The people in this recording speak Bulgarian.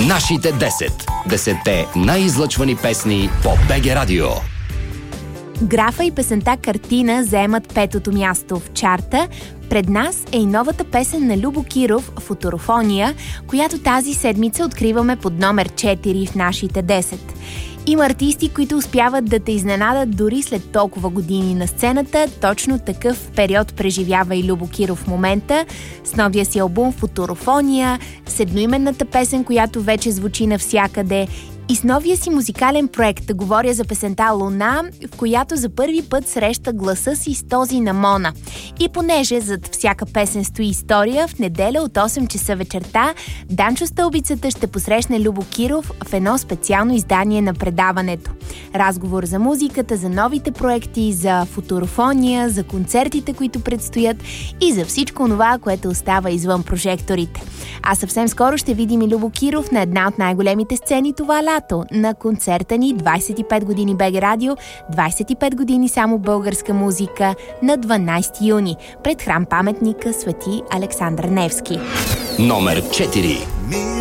Нашите 10. 10-те най-излъчвани песни по БГ Радио. Графа и песента Картина заемат 5-то място в чарта. Пред нас е и новата песен на Любо Киров «Футурофония», която тази седмица откриваме под номер 4 в нашите 10. Има артисти, които успяват да те изненадат дори след толкова години на сцената. Точно такъв период преживява и Любо Киров в момента с новия си албум «Футурофония», с едноименната песен, която вече звучи навсякъде, и с новия си музикален проект. Говоря за песента «Луна», в която за първи път среща гласа си с този на Мона. И понеже зад всяка песен стои история, в неделя от 8 часа вечерта Данчо Стълбицата ще посрещне Любо Киров в едно специално издание на предаването. Разговор за музиката, за новите проекти, за футурофония, за концертите, които предстоят и за всичко това, което остава извън прожекторите. А съвсем скоро ще видим и Любо Киров на една от най-големите сцени това лято, на концерта ни 25 години БГ Радио, 25 години само българска музика, на 12 юни пред храм паметника Свети Александър Невски. Номер 4.